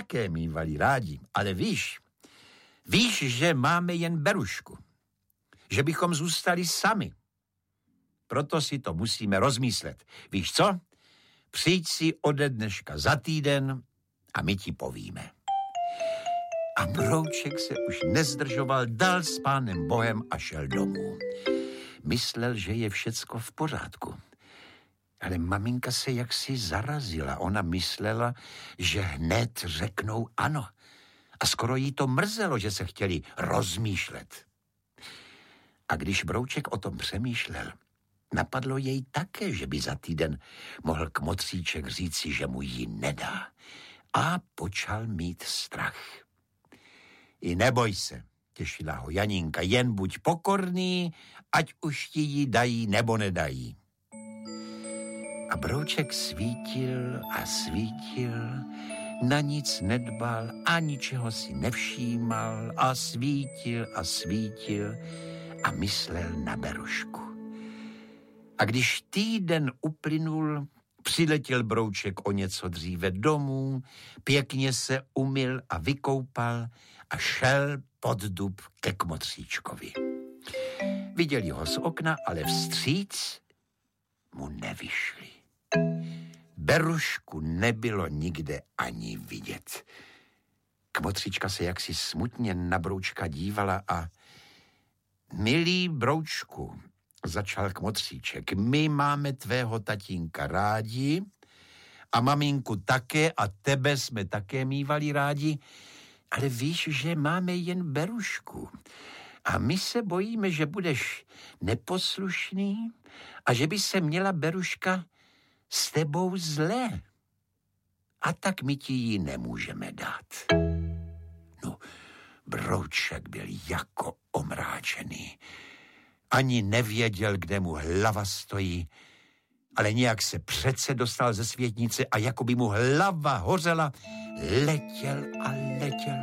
také mívali rádi, ale víš, že máme jen Berušku, že bychom zůstali sami. Proto si to musíme rozmyslet. Víš co? Přijď si ode dneška za týden a my ti povíme. A Brouček se už nezdržoval, dal s Pánem Bohem a šel domů. Myslel, že je všecko v pořádku. Ale maminka se jaksi zarazila. Ona myslela, že hned řeknou ano. A skoro jí to mrzelo, že se chtěli rozmýšlet. A když Brouček o tom přemýšlel, napadlo jej také, že by za týden mohl Kmotříček říci, že mu ji nedá. A počal mít strach. I neboj se, těšila ho Janinka, jen buď pokorný, ať už ti ji dají nebo nedají. A Brouček svítil a svítil, na nic nedbal a ničeho si nevšímal a svítil a myslel na Berušku. A když týden uplynul, přiletěl Brouček o něco dříve domů, pěkně se umyl a vykoupal a šel pod dub ke Kmotříčkovi. Viděli ho z okna, ale vstříc mu nevyšli. Berušku nebylo nikde ani vidět. Kmotříčka se jaksi smutně na Broučka dívala a milý Broučku, začal Kmotříček, my máme tvého tatínka rádi a maminku také a tebe jsme také mívali rádi, ale víš, že máme jen Berušku a my se bojíme, že budeš neposlušný a že by se měla Beruška s tebou zlé. A tak my ti ji nemůžeme dát. No, Brouček byl jako omráčený. Ani nevěděl, kde mu hlava stojí, ale nějak se přece dostal ze světnice a jako by mu hlava hořela, letěl a letěl.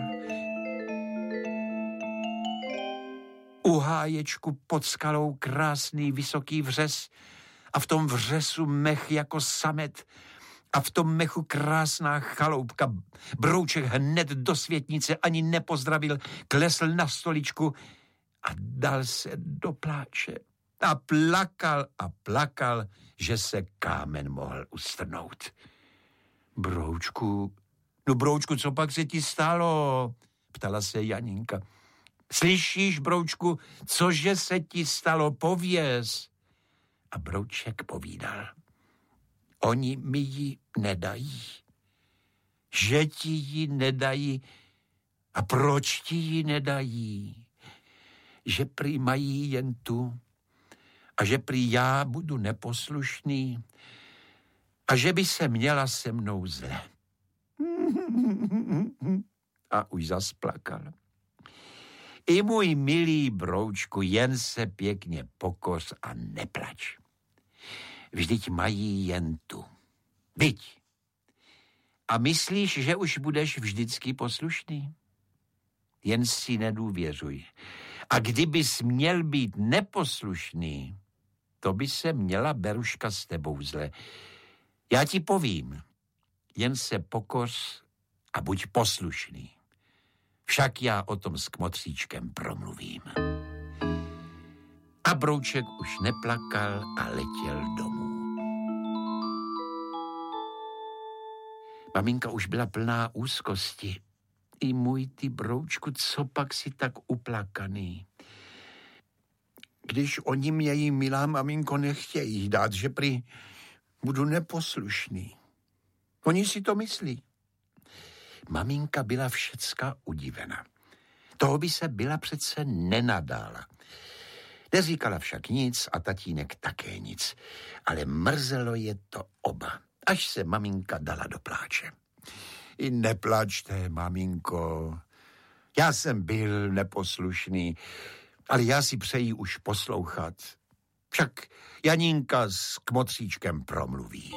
U háječku pod skalou krásný vysoký vřes a v tom vřesu mech jako samet a v tom mechu krásná chaloupka. Brouček hned do světnice ani nepozdravil, klesl na stoličku a dal se do pláče. A plakal, že se kámen mohl ustrnout. Broučku, co pak se ti stalo? Ptala se Janinka. Slyšíš, Broučku, cože se ti stalo, pověz. A Brouček povídal. Oni mi ji nedají. Že ti ji nedají. A proč ti ji nedají? Že prý mají jen tu a že prý já budu neposlušný a že by se měla se mnou zle. A už zas plakal. I můj milý Broučku, jen se pěkně pokoř a neplač. Vždyť mají jen tu. Viď. A myslíš, že už budeš vždycky poslušný? Jen si nedůvěřuj. A kdybys měl být neposlušný, to by se měla Beruška s tebou zle. Já ti povím, jen se pokoř a buď poslušný. Však já o tom s Kmotříčkem promluvím. A Brouček už neplakal a letěl domů. Maminka už byla plná úzkosti. I můj ty, Broučku, co pak si tak uplakaný? Když oni mě jí, milá maminko, nechtějí dát, že prý budu neposlušný. Oni si to myslí. Maminka byla všecka udivena. Toho by se byla přece nenadála. Neříkala však nic a tatínek také nic, ale mrzelo je to oba, až se maminka dala do pláče. I neplačte, maminko. Já jsem byl neposlušný, ale já si přeji už poslouchat. Však Janinka s Kmotříčkem promluví.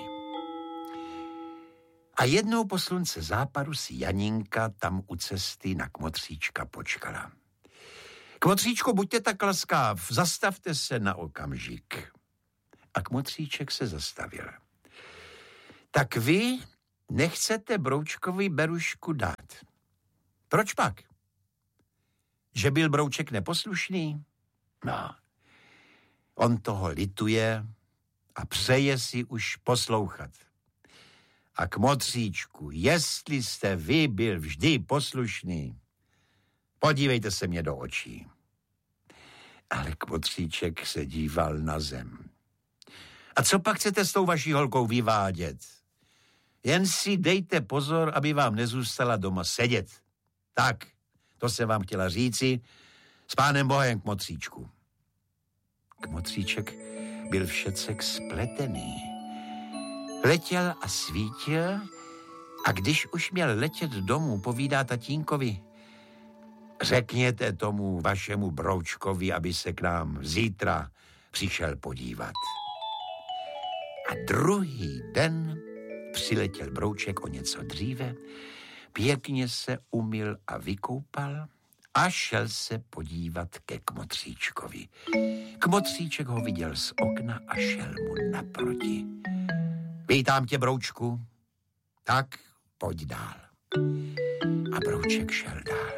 A jednou po slunce západu si Janinka tam u cesty na Kmotříčka počkala. Kmotříčko, buďte tak laskav, zastavte se na okamžik. A Kmotříček se zastavil. Tak vy, nechcete Broučkovi Berušku dát. Proč pak? Že byl Brouček neposlušný? No, on toho lituje a přeje si už poslouchat. A Kmotříčku, jestli jste vy byl vždy poslušný, podívejte se mě do očí. Ale Kmotříček se díval na zem. A co pak chcete s tou vaší holkou vyvádět? Jen si dejte pozor, aby vám nezůstala doma sedět. Tak, to jsem vám chtěla říci. S pánem Bohem, Kmotříčku. Kmotříček byl všecek spletený. Letěl a svítil a když už měl letět domů, povídá tatínkovi: řekněte tomu vašemu Broučkovi, aby se k nám zítra přišel podívat. A druhý den přiletěl Brouček o něco dříve, pěkně se umyl a vykoupal a šel se podívat ke Kmotříčkovi. Kmotříček ho viděl z okna a šel mu naproti. Vítám tě, Broučku. Tak, pojď dál. A Brouček šel dál.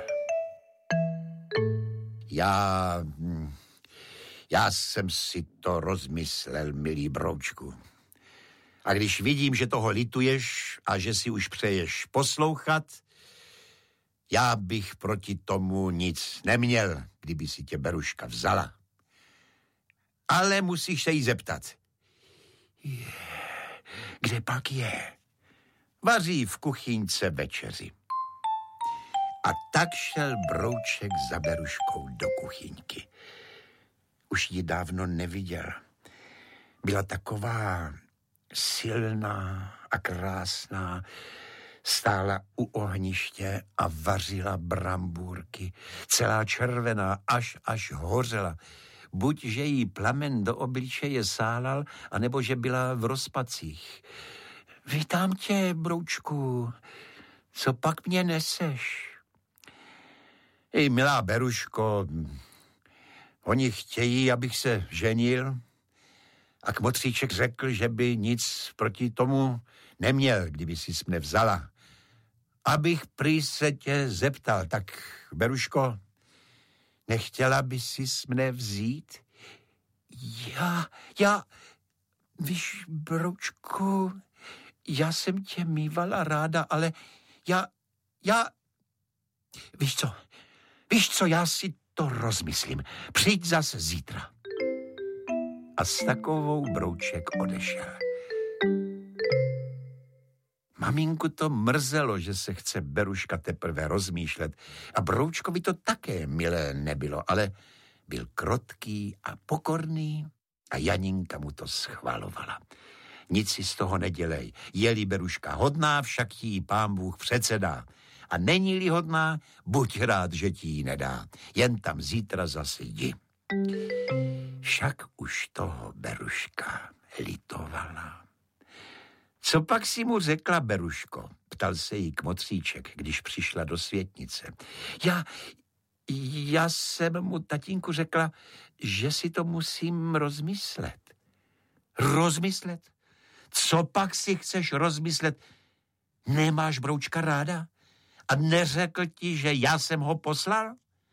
Já jsem si to rozmyslel, milý Broučku. A když vidím, že toho lituješ a že si už přeješ poslouchat, já bych proti tomu nic neměl, kdyby si tě Beruška vzala. Ale musíš se jí zeptat. Kde pak je? Vaří v kuchyňce večeři. A tak šel Brouček za Beruškou do kuchyňky. Už ji dávno neviděl. Byla taková silná a krásná, stála u ohniště a vařila brambůrky. Celá červená, až hořela. Buď, že jí plamen do obličeje sálal, anebo že byla v rozpacích. Vítám tě, Broučku. Co pak mě neseš? Ej, milá Beruško, oni chtějí, abych se ženil, a Kmotříček řekl, že by nic proti tomu neměl, kdyby si mne vzala. Abych prý se tě zeptal, tak Beruško, nechtěla by si mne vzít? Víš, Broučku, já jsem tě mývala ráda, ale víš co, já si to rozmyslím. Přijď zas zítra. A s takovou Brouček odešel. Maminku to mrzelo, že se chce Beruška teprve rozmýšlet a Broučkovi to také milé nebylo, ale byl krotký a pokorný a Janinka mu to schvalovala. Nic si z toho nedělej. Je-li Beruška hodná, však jí pán Bůh předsedá. A není-li hodná, buď rád, že ti ji nedá. Jen tam zítra zase jdi. Však už toho Beruška litovala. Co pak si mu řekla, Beruško? Ptal se jí Kmotříček, když přišla do světnice. Já jsem mu, tatínku, řekla, že si to musím rozmyslet. Rozmyslet? Co pak si chceš rozmyslet? Nemáš Broučka ráda? A neřekl ti, že já jsem ho poslal?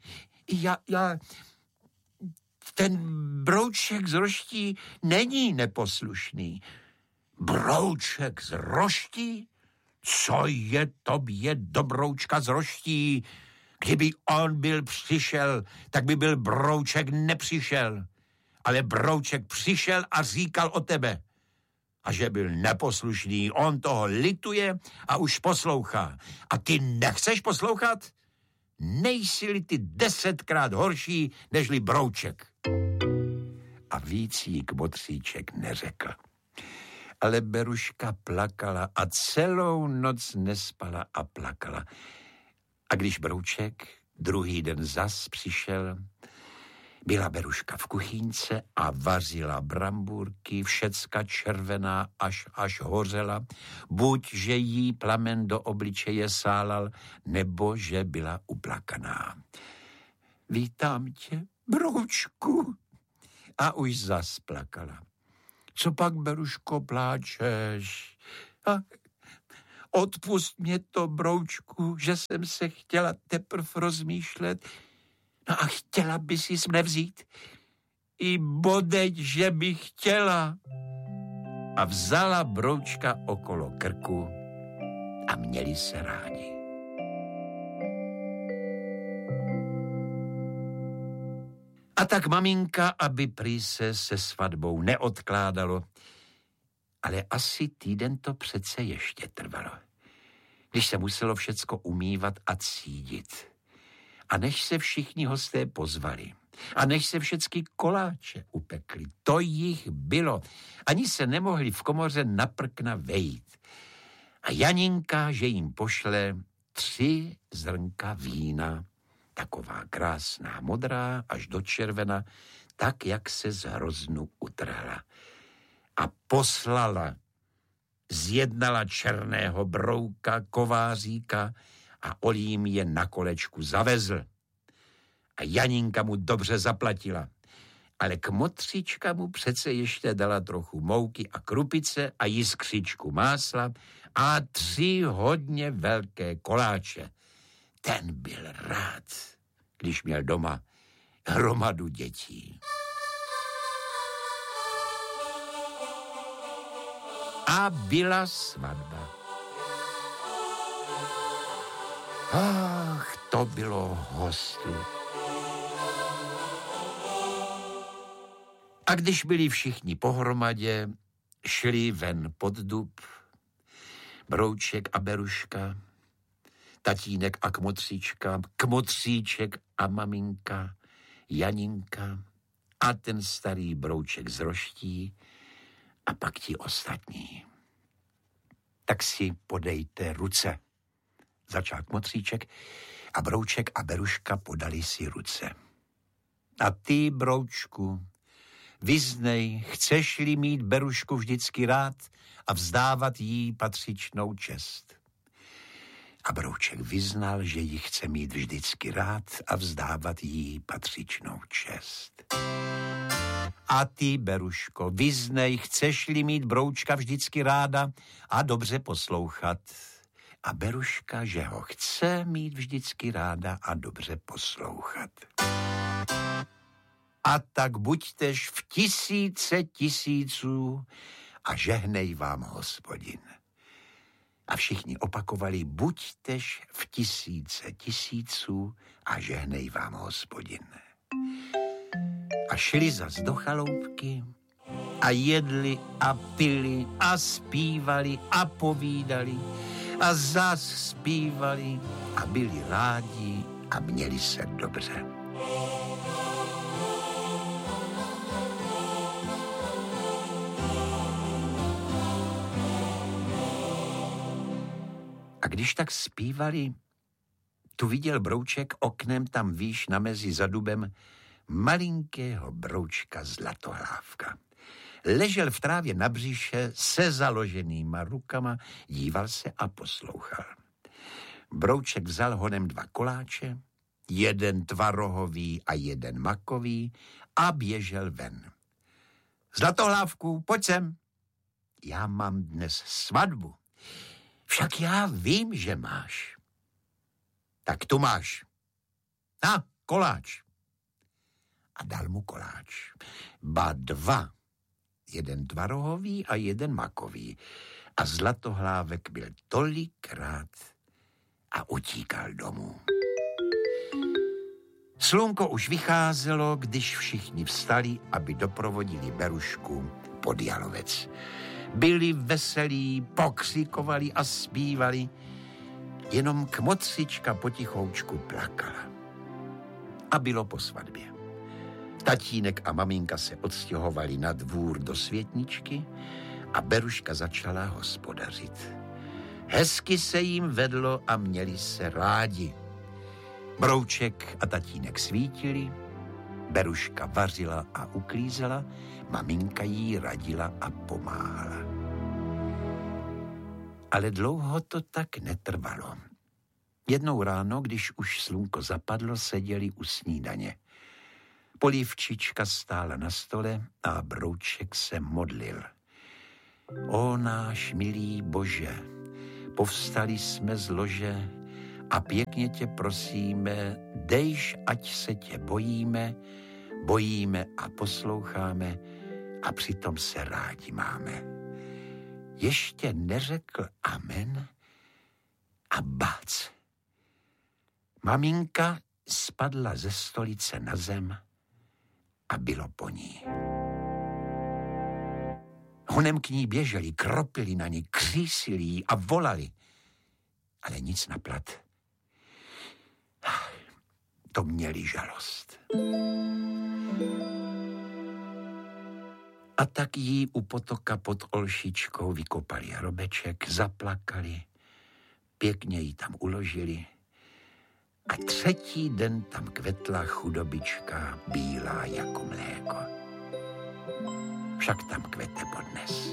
Ten Brouček z Roští není neposlušný. Brouček z Roští? Co je tobě do Broučka z Roští? Kdyby on byl přišel, tak by byl Brouček nepřišel. Ale Brouček přišel a říkal o tebe. A že byl neposlušný, on toho lituje a už poslouchá. A ty nechceš poslouchat? Nejsi-li ty 10krát horší, nežli Brouček. A víc jí Kmotříček neřekl. Ale Beruška plakala a celou noc nespala a plakala. A když Brouček druhý den zas přišel, byla Beruška v kuchyňce a vařila brambůrky, všecka červená, až hořela, buď, že jí plamen do obličeje sálal, nebo že byla uplakaná. Vítám tě, Broučku. A už zas plakala. Co pak, Beruško, pláčeš? Odpust mě to, Broučku, že jsem se chtěla teprv rozmýšlet. No a chtěla by si mne vzít? I bodeď, že bych chtěla. A vzala Broučka okolo krku a měli se rádi. A tak maminka, aby prý se svatbou neodkládalo, ale asi týden to přece ještě trvalo, když se muselo všecko umývat a cídit. A než se všichni hosté pozvali, a než se všechny koláče upekly, to jich bylo. Ani se nemohli v komoře na prkna vejít. A Janinka, že jim pošle 3 zrnka vína, taková krásná modrá až do červena, tak, jak se z hroznu utrhla. A poslala, zjednala černého brouka, kováříka a Olím je na kolečku zavezl. A Janinka mu dobře zaplatila. Ale kmotříčka mu přece ještě dala trochu mouky a krupice a jiskřičku másla a 3 hodně velké koláče. Ten byl rád, když měl doma hromadu dětí. A byla svatba. Ach, to bylo hostů. A když byli všichni pohromadě, šli ven pod dub, Brouček a Beruška, tatínek a kmotříčka, kmotříček a maminka, Janinka a ten starý Brouček z Roští a pak ti ostatní. Tak si podejte ruce, začal kmotříček a Brouček a Beruška podali si ruce. A ty, Broučku, vyznej, chceš-li mít Berušku vždycky rád a vzdávat jí patřičnou čest. A Brouček vyznal, že ji chce mít vždycky rád a vzdávat jí patřičnou čest. A ty, Beruško, vyznej, chceš-li mít Broučka vždycky ráda a dobře poslouchat. A Beruška, že ho chce mít vždycky ráda a dobře poslouchat. A tak buďtež v 1000 tisíců a žehnej vám Hospodin. A všichni opakovali, buďtež v 1000 tisíců a žehnej vám Hospodin. A šli zas do chaloupky a jedli a pili a zpívali a povídali a zas zpívali a byli rádi a měli se dobře. A když tak zpívali, tu viděl Brouček oknem tam výš na mezi za dubem malinkého Broučka Zlatohlávka. Ležel v trávě na břiše se založenýma rukama, díval se a poslouchal. Brouček vzal honem 2 koláče, 1 tvarohový a 1 makový a běžel ven. Zlatohlávku, pojď sem. Já mám dnes svatbu. Však já vím, že máš. Tak tu máš. A koláč. A dal mu koláč. Ba 2. 1 tvarohový a 1 makový. A Zlatohlávek byl tolikrát a utíkal domů. Slunko už vycházelo, když všichni vstali, aby doprovodili Berušku pod Jalovec. Byli veselí, pokřikovali a zpívali, jenom kmotřička potichoučku plakala. A bylo po svatbě. Tatínek a maminka se odstěhovali na dvůr do Světničky a Beruška začala hospodařit. Hezky se jim vedlo a měli se rádi. Brouček a tatínek svítili, Beruška vařila a uklízela, maminka jí radila a pomáhala. Ale dlouho to tak netrvalo. Jednou ráno, když už slunko zapadlo, seděli u snídaně. Polívčička stála na stole a Brouček se modlil. O náš milý Bože, Povstali jsme z lože a pěkně tě prosíme, dejš, ať se tě bojíme, bojíme a posloucháme a přitom se rádi máme. Ještě neřekl amen a bác. Maminka spadla ze stolice na zem a bylo po ní. Honem k ní běželi, kropili na ní, křísili jí a volali, ale nic na plat. To měli žalost. A tak jí u potoka pod Olšičkou vykopali hrobeček, zaplakali, pěkně ji tam uložili a 3. den tam kvetla chudobička bílá jako mléko. Však tam kvete podnes.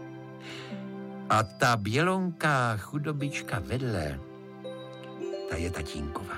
A ta bělonká chudobička vedle, ta je tatínkova.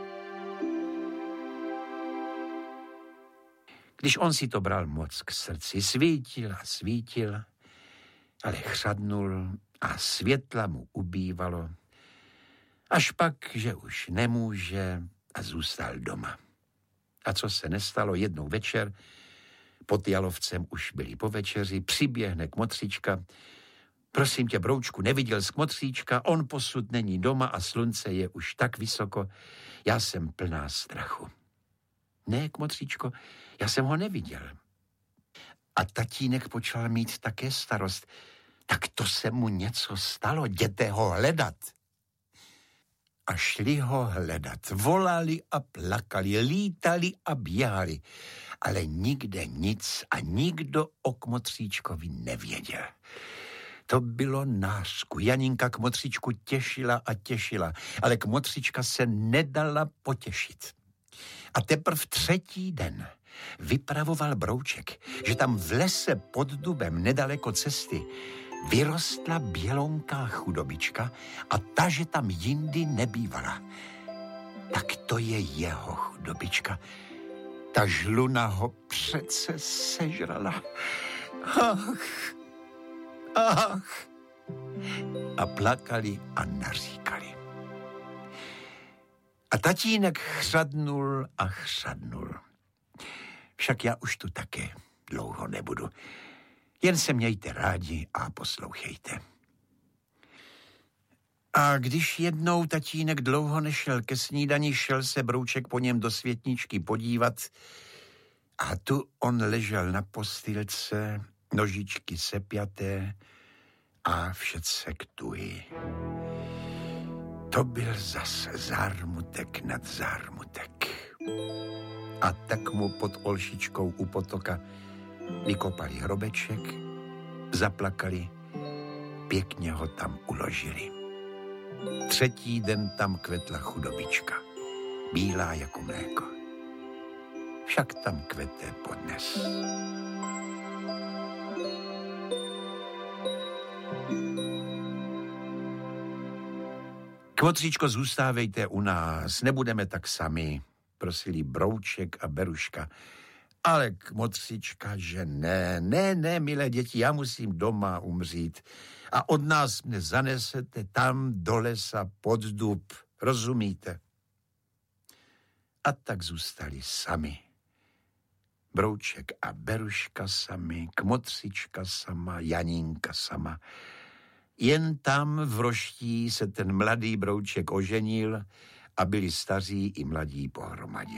Když on si to bral moc k srdci, svítil a svítil, ale chřadnul a světla mu ubývalo, až pak, že už nemůže a zůstal doma. A co se nestalo, jednou večer, pod Jalovcem už byli po večeři, přiběhne kmotříčka. Prosím tě, broučku, neviděl jsi kmotříčka, on posud není doma a slunce je už tak vysoko, já jsem plná strachu. Ne, kmotříčko, já jsem ho neviděl. A tatínek počal mít také starost. Tak to se mu něco stalo, jděte ho hledat. A šli ho hledat, volali a plakali, lítali a běhali, ale nikde nic a nikdo o kmotříčkovi nevěděl. To bylo nářku. Janinka kmotříčku těšila a těšila, ale kmotříčka se nedala potěšit. A teprv 3. den vypravoval brouček, že tam v lese pod dubem nedaleko cesty vyrostla bělonká chudobička a ta, že tam jindy nebývala. Tak to je jeho chudobička. Ta žluna ho přece sežrala. Ach. A plakali a naříkali. A tatínek chřadnul a chřadnul. Však já už tu také dlouho nebudu. Jen se mějte rádi a poslouchejte. A když jednou tatínek dlouho nešel ke snídani, šel se brouček po něm do světničky podívat a tu on ležel na postýlce, nožičky sepjaté a všece k tuji. To byl zase zármutek nad zármutek. A tak mu pod Olšičkou u potoka vykopali hrobeček, zaplakali, pěkně ho tam uložili. 3. den tam kvetla chudobička, bílá jako mléko. Však tam kvete podnes. Kmotříčko, zůstávejte u nás, nebudeme tak sami, prosili brouček a beruška. Ale kmotříčka, že ne, milé děti, já musím doma umřít. A od nás mne zanesete tam do lesa pod dub, rozumíte? A tak zůstali sami. Brouček a beruška sami, kmotříčka sama, Janinka sama. Jen tam v Roští se ten mladý brouček oženil a byli staří i mladí pohromadě.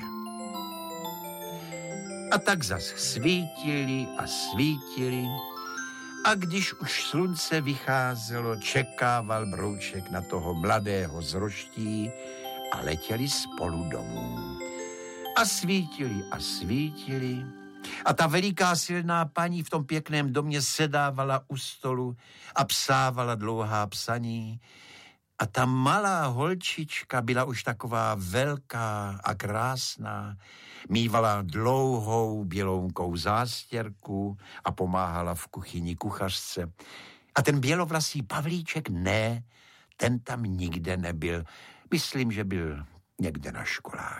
A tak zas svítili a svítili a když už slunce vycházelo, čekával brouček na toho mladého z Roští a letěli spolu domů. A svítili a ta veliká silná paní v tom pěkném domě sedávala u stolu a psávala dlouhá psaní. A ta malá holčička byla už taková velká a krásná, mívala dlouhou bělounkou zástěrku a pomáhala v kuchyni kuchařce. A ten bělovlasý Pavlíček, ne, ten tam nikde nebyl. Myslím, že byl někde na školách.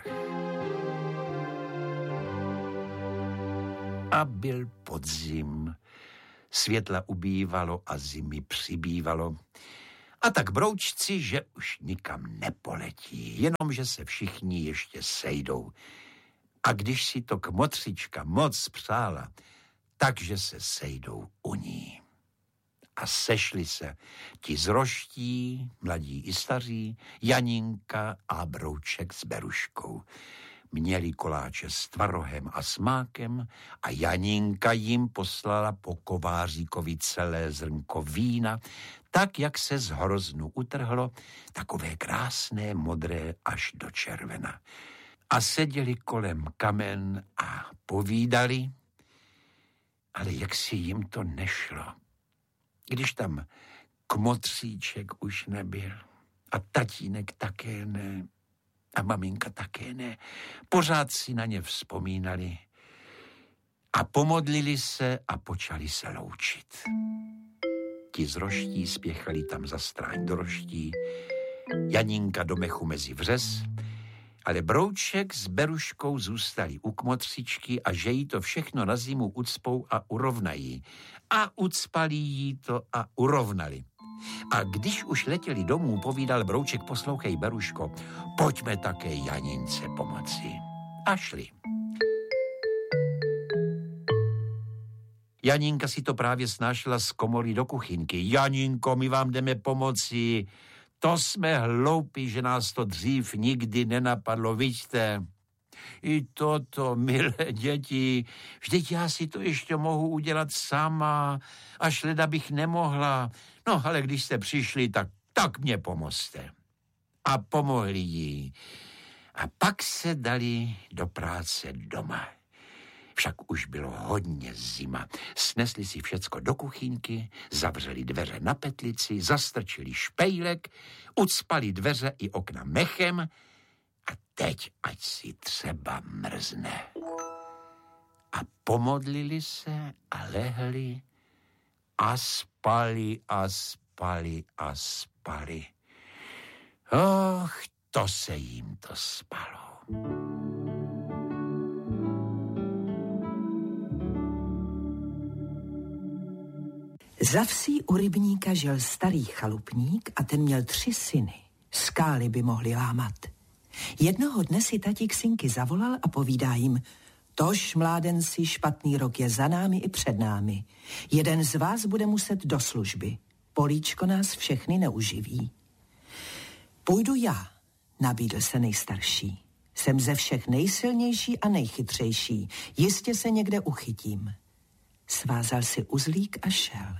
A byl podzim. Světla ubývalo a zimy přibývalo. A tak broučci, že už nikam nepoletí, jenom že se všichni ještě sejdou. A když si to kmotřička moc přála, takže se sejdou u ní. A sešli se ti z Roští, mladí i staří, Janinka a brouček s Beruškou. Měli koláče s tvarohem a s mákem a Janinka jim poslala po kováříkovi celé zrnko vína, tak, jak se z hroznu utrhlo, takové krásné, modré až do červena. A seděli kolem kamen a povídali, ale jak si jim to nešlo. Když tam kmotříček už nebyl a tatínek také ne a maminka také ne, pořád si na ně vzpomínali a pomodlili se a počali se loučit. Ti z Roští spěchali tam za stráň do Roští, Janinka do mechu mezi vřes, ale brouček s Beruškou zůstali u kmotřičky a že jí to všechno na zimu ucpou a urovnají. A ucpali jí to a urovnali. A když už letěli domů, povídal brouček: poslouchej, Beruško, pojďme také Janince pomoci. A šli. Janinka si to právě snášela z komory do kuchynky. Janinko, my vám jdeme pomoci. To jsme hloupí, že nás to dřív nikdy nenapadlo, vidíte. I toto, milé děti, vždyť já si to ještě mohu udělat sama, až leda bych nemohla. No, ale když jste přišli, tak mě pomozte. A pomohli jí. A pak se dali do práce doma. Však už bylo hodně zima. Snesli si všecko do kuchynky, zavřeli dveře na petlici, zastrčili špejlek, ucpali dveře i okna mechem a teď ať si třeba mrzne. A pomodlili se a lehli a spali a spali a spali. Och, to se jim to spalo. Za vsí u rybníka žil starý chalupník a ten měl 3 syny. Skály by mohli lámat. Jednoho dne si tatík synky zavolal a povídá jim: tož, mládenci, špatný rok je za námi i před námi. Jeden z vás bude muset do služby. Políčko nás všechny neuživí. Půjdu já, nabídl se nejstarší. Jsem ze všech nejsilnější a nejchytřejší. Jistě se někde uchytím. Svázal si uzlík a šel.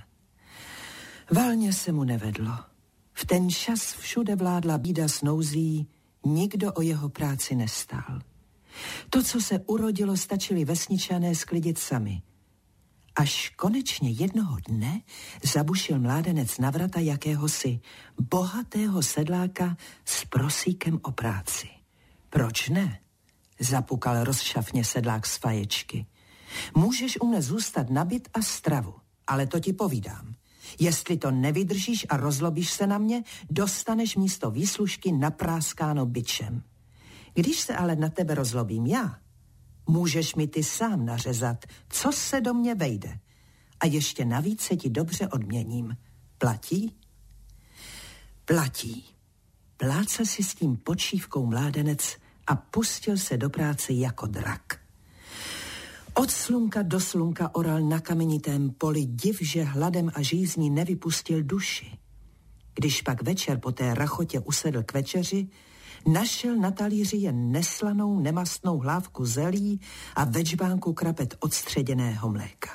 Valně se mu nevedlo. V ten čas všude vládla bída s nouzí, nikdo o jeho práci nestál. To, co se urodilo, stačili vesničané sklidit sami. Až konečně jednoho dne zabušil mládenec na vrata jakéhosi bohatého sedláka s prosíkem o práci. Proč ne? Zapukal rozšafně sedlák z faječky. Můžeš u mne zůstat na byt a stravu, ale to ti povídám. Jestli to nevydržíš a rozlobíš se na mě, dostaneš místo výslužky napráskáno bičem. Když se ale na tebe rozlobím já, můžeš mi ty sám nařezat, co se do mě vejde. A ještě navíc se ti dobře odměním. Platí? Platí. Plácal si s tím počívkou mládenec a pustil se do práce jako drak. Od slunka do slunka oral na kamenitém poli, div, že hladem a žízní nevypustil duši. Když pak večer po té rachotě usedl k večeři, našel na talíři jen neslanou, nemastnou hlávku zelí a ve džbánku krapet odstředěného mléka.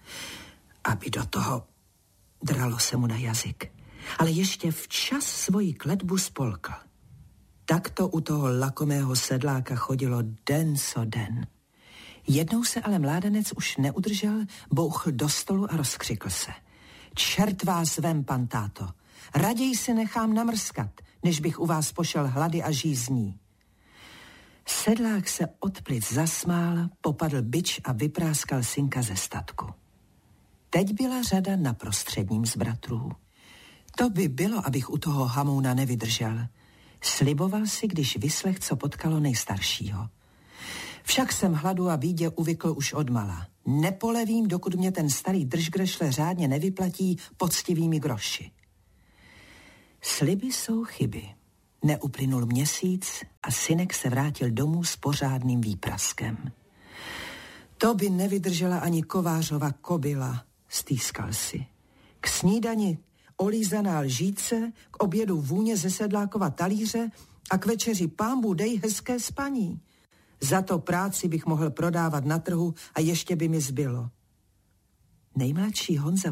Aby do toho dralo se mu na jazyk, ale ještě včas svoji kletbu spolkl. Tak to u toho lakomého sedláka chodilo den co den. Jednou se ale mládenec už neudržel, bouchl do stolu a rozkřikl se. Čert vás vem, pan táto, raději si nechám namrskat, než bych u vás pošel hlady a žízní. Sedlák se od plic zasmál, popadl bič a vypráskal synka ze statku. Teď byla řada na prostředním z bratrů. To by bylo, abych u toho hamouna nevydržel. Sliboval si, když vyslech, co potkalo nejstaršího. Však jsem hladu a bídě uvykl už odmala. Nepolevím, dokud mě ten starý držgrešle řádně nevyplatí poctivými groši. Sliby jsou chyby. Neuplynul měsíc a synek se vrátil domů s pořádným výpraskem. To by nevydržela ani kovářova kobyla, stýskal si. K snídani olízaná lžíce, k obědu vůně ze sedlákova talíře a k večeři pánbůh dej hezké spaní. Za to práci bych mohl prodávat na trhu a ještě by mi zbylo. Nejmladší Honza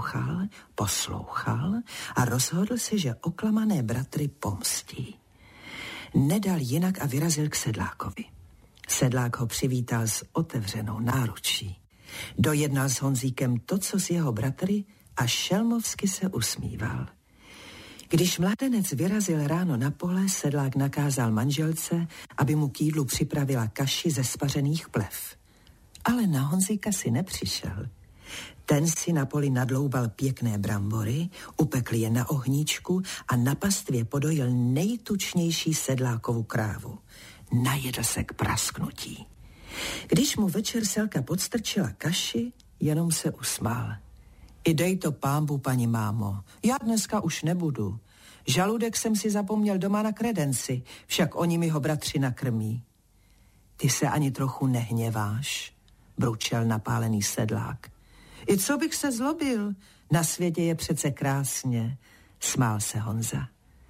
poslouchal a rozhodl se, že oklamané bratry pomstí. Nedal jinak a vyrazil k sedlákovi. Sedlák ho přivítal s otevřenou náručí. Dojednal s Honzíkem to, co s jeho bratry, a šelmovsky se usmíval. Když mladenec vyrazil ráno na pole, sedlák nakázal manželce, aby mu k jídlu připravila kaši ze spařených plev. Ale na Honzíka si nepřišel. Ten si na poli nadloubal pěkné brambory, upekl je na ohníčku a na pastvě podojil nejtučnější sedlákovu krávu. Najedl se k prasknutí. Když mu večer Selka podstrčila kaši, jenom se usmál. I dej to pánbu, paní mámo, já dneska už nebudu. Žaludek jsem si zapomněl doma na kredenci, však oni mi ho bratři nakrmí. Ty se ani trochu nehněváš, bručel napálený sedlák. I co bych se zlobil? Na světě je přece krásně, smál se Honza.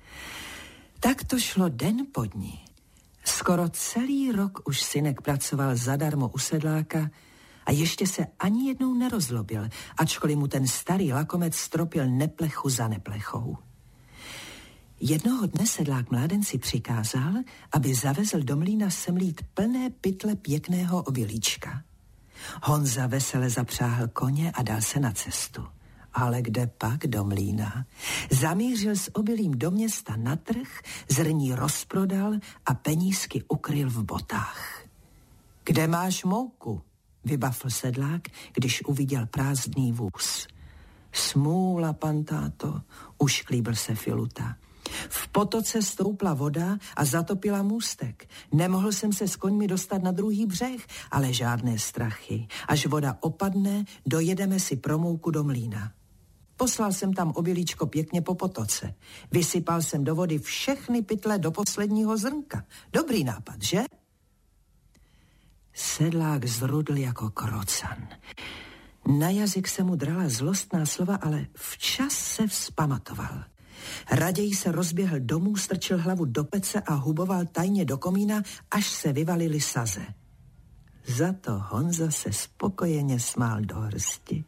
Tak to šlo den po dni. Skoro celý rok už synek pracoval zadarmo u sedláka a ještě se ani jednou nerozlobil, ačkoliv mu ten starý lakomec stropil neplechu za neplechou. Jednoho dne sedlák mládenci přikázal, aby zavezl do mlýna semlít plné pytle pěkného obilíčka. Honza vesele zapřáhl koně a dal se na cestu. Ale kde pak do mlýna? Zamířil s obilím do města na trh, zrní rozprodal a penízky ukryl v botách. Kde máš mouku? Vybafl sedlák, když uviděl prázdný vůz. Smůla, pan táto, ušklíbil se Filuta. V potoce stoupla voda a zatopila můstek. Nemohl jsem se s koňmi dostat na druhý břeh, ale žádné strachy. Až voda opadne, dojedeme si pro mouku do mlýna. Poslal jsem tam obilíčko pěkně po potoce. Vysypal jsem do vody všechny pytle do posledního zrnka. Dobrý nápad, že? Sedlák zrudl jako krocan. Na jazyk se mu drala zlostná slova, ale včas se vzpamatoval. Raději se rozběhl domů, strčil hlavu do pece a huboval tajně do komína, až se vyvalily saze. Za to Honza se spokojeně smál do hrsti.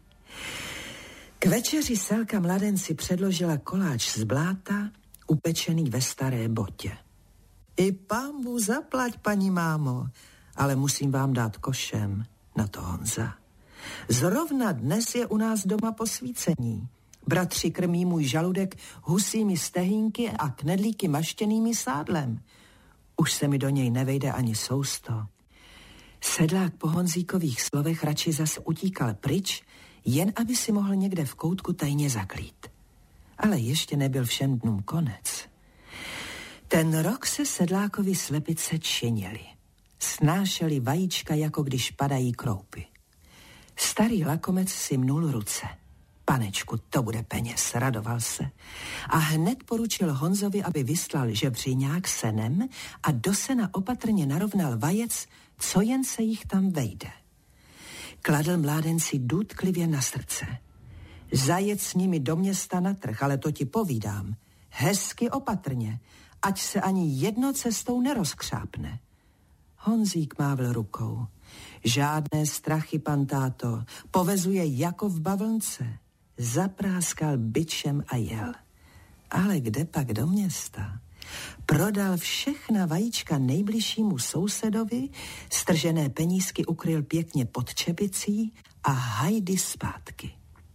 K večeři Selka mladenci předložila koláč z bláta, upečený ve staré botě. I pánbu zaplať, paní mámo, ale musím vám dát košem, na to Honza. Zrovna dnes je u nás doma posvícení. Bratři krmí můj žaludek husími stehínky a knedlíky maštěnými sádlem. Už se mi do něj nevejde ani sousto. Sedlák po Honzíkových slovech radši zase utíkal pryč, jen aby si mohl někde v koutku tajně zaklít. Ale ještě nebyl všem dnům konec. Ten rok se sedlákovi slepice činily. Snášeli vajíčka, jako když padají kroupy. Starý lakomec si mnul ruce. Panečku, to bude peněz, radoval se. A hned poručil Honzovi, aby vyslal žebříňák senem a do sena opatrně narovnal vajec, co jen se jich tam vejde. Kladl mládenci důtklivě na srdce. Zajet s nimi do města na trh, ale to ti povídám. Hezky opatrně, ať se ani jedno cestou nerozkřápne. Honzík mávl rukou. Žádné strachy, pan táto, povezuje jako v bavlnce. Zapráskal bičem a jel. Ale kde pak do města? Prodal všechna vajíčka nejbližšímu sousedovi, stržené penízky ukryl pěkně pod čepicí a hajdy zpátky.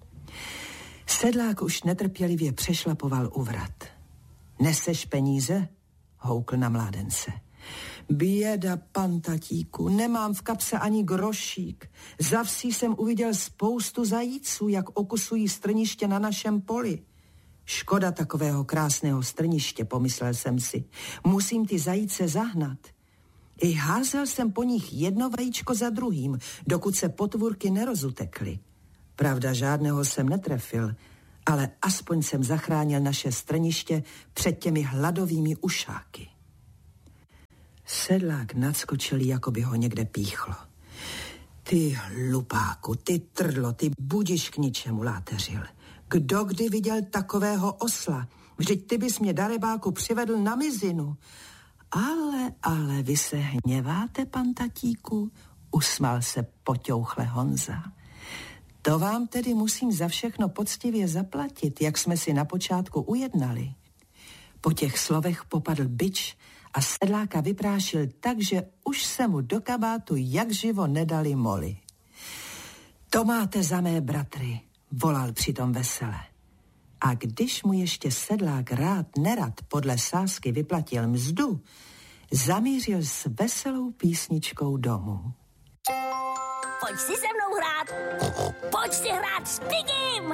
Sedlák už netrpělivě přešlapoval u vrat. Neseš peníze? Houkl na mládence. Běda, pan tatíku, nemám v kapse ani grošík. Za vsí jsem uviděl spoustu zajíců, jak okusují strniště na našem poli. Škoda takového krásného strniště, pomyslel jsem si. Musím ty zajíce zahnat. I házel jsem po nich jedno vajíčko za druhým, dokud se potvůrky nerozutekly. Pravda, žádného jsem netrefil, Ale aspoň jsem zachránil naše strniště před těmi hladovými ušáky. Sedlák nadskočil, jako by ho někde píchlo. Ty hlupáku, ty trdlo, ty budiš k ničemu, láteřil. Kdo kdy viděl takového osla? Vždyť ty bys mě, darebáku, přivedl na mizinu. Ale, vy se hněváte, pan tatíku? Usmál se poťouchle Honza. To vám tedy musím za všechno poctivě zaplatit, jak jsme si na počátku ujednali. Po těch slovech popadl bič a sedláka vyprášil tak, že už se mu do kabátu jak živo nedali moly. To máte za mé bratry, volal přitom vesele. A když mu ještě sedlák nerad podle sázky vyplatil mzdu, zamířil s veselou písničkou domů. Pojď si se mnou hrát, pojď si hrát s Pigim.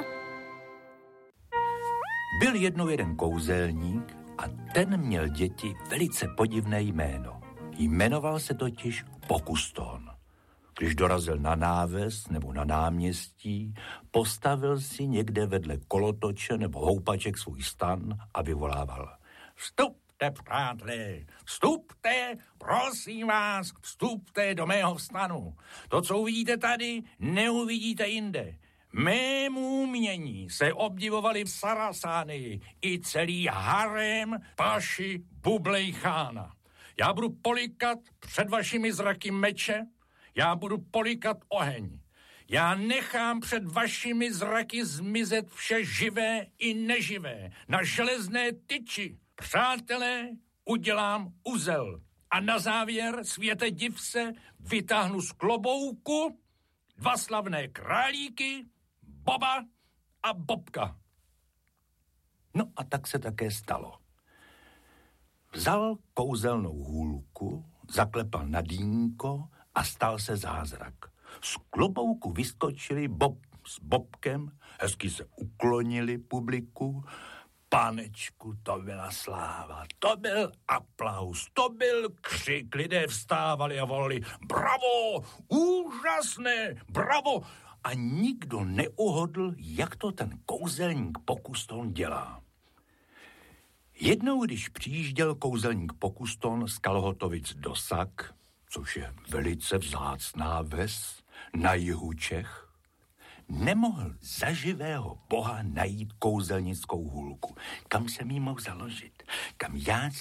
Byl jednou jeden kouzelník a ten měl děti velice podivné jméno. Jmenoval se totiž Pokuston. Když dorazil na náves nebo na náměstí, postavil si někde vedle kolotoče nebo houpaček svůj stan a vyvolával: Vstupte, přátelé, vstupte, prosím vás, vstupte do mého stanu. To, co uvidíte tady, neuvidíte jinde. Mému umění se obdivovali v Sarasány i celý harém paši Bublejchána. Já budu polikat před vašimi zraky meče, já budu polikat oheň. Já nechám před vašimi zraky zmizet vše živé i neživé na železné tyči. Přátelé, udělám uzel. A na závěr, světe div se, vytáhnu z klobouku 2 slavné králíky, Boba a Bobka. No a tak se také stalo. Vzal kouzelnou hůlku, zaklepal na dýnko a stal se zázrak. Z klobouku vyskočili Bob s Bobkem, hezky se uklonili publiku. Panečku, to byla sláva, to byl aplaus, to byl křik, lidé vstávali a volali: bravo, úžasné, bravo. A nikdo neuhodl, jak to ten kouzelník Pokuston dělá. Jednou, když přijížděl kouzelník Pokuston z Kalhotovic do Sak, což je velice vzácná ves na jihu Čech, nemohl za živého boha najít kouzelnickou hůlku. Kam jsem jí mohl založit? Kam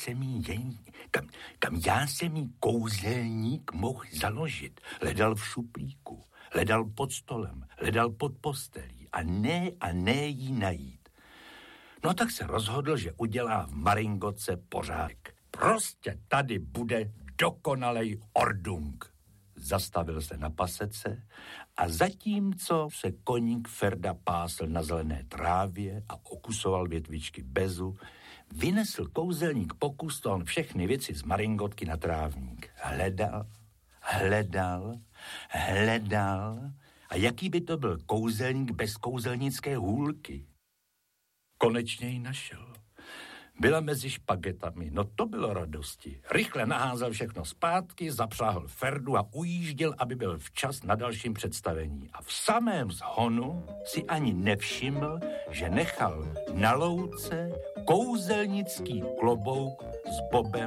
já jsem jí kouzelník mohl založit? Hledal v šuplíku, hledal pod stolem, hledal pod postelí a ne jí najít. No tak se rozhodl, že udělá v Maringoce pořádek. Prostě tady bude dokonalej ordung. Zastavil se na pasece a zatímco se koník Ferda pásl na zelené trávě a okusoval větvičky bezu, vynesl kouzelník Pokuston všechny věci z Maringotky na trávník. Hledal a jaký by to byl kouzelník bez kouzelnické hůlky? Konečně ji našel. Byla mezi špagetami, no to bylo radosti. Rychle naházel všechno zpátky, zapřáhl Ferdu a ujížděl, aby byl včas na dalším představení. A v samém zhonu si ani nevšiml, že nechal na louce kouzelnický klobouk s Bobem